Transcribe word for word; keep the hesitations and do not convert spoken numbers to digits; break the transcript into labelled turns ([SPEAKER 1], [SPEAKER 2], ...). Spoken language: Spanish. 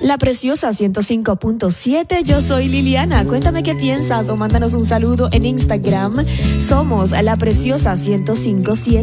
[SPEAKER 1] La Preciosa ciento cinco punto siete, yo soy Liliana. Cuéntame qué piensas o mándanos un saludo en Instagram. Somos La Preciosa ciento cinco punto siete.